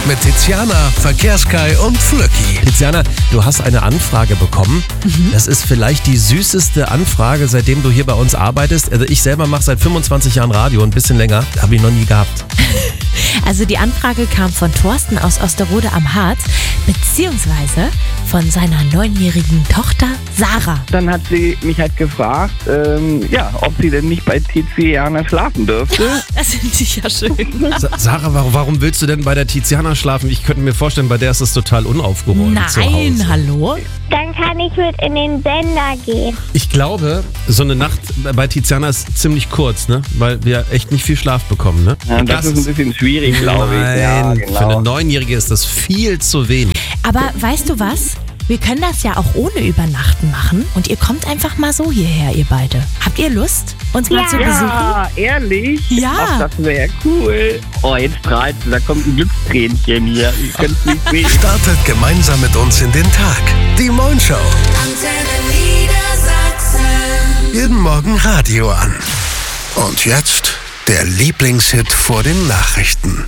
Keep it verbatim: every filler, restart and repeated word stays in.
mit Tiziana, Verkehrskai und Flöcki. Tiziana, du hast eine Anfrage bekommen. Mhm. Das ist vielleicht die süßeste Anfrage, seitdem du hier bei uns arbeitest. Also ich selber mache seit fünfundzwanzig Jahren Radio, ein bisschen länger, habe ich noch nie gehabt. Also die Anfrage kam von Thorsten aus Osterode am Harz, beziehungsweise von seiner neunjährigen Tochter Sarah. Dann hat sie mich halt gefragt, ähm, ja, ob sie denn nicht bei Tiziana schlafen dürfte. Das finde ich ja schön. Sa- Sarah, warum, warum willst du denn bei der Tiziana schlafen? Ich könnte mir vorstellen, bei der ist es total unaufgeräumt zu Hause. Nein, hallo? Dann kann ich mit in den Sender gehen. Ich glaube, so eine Nacht bei Tiziana ist ziemlich kurz, ne? Weil wir echt nicht viel Schlaf bekommen, ne? Ja, das, das ist ein bisschen schwierig, glaube ich. Nein, Ja, genau. für eine Neunjährige ist das viel zu wenig. Aber weißt du was? Wir können das ja auch ohne Übernachten machen und ihr kommt einfach mal so hierher, ihr beide. Habt ihr Lust, uns mal Ja. zu besuchen? Ja, ehrlich? Ja. Ach, das wäre cool. Oh, jetzt strahlt sie, da kommt ein Glückstränchen hier. Ich könnte es nicht sehen. Startet gemeinsam mit uns in den Tag. Die Moin Show. Antenne Niedersachsen. Jeden Morgen Radio an. Und jetzt der Lieblingshit vor den Nachrichten.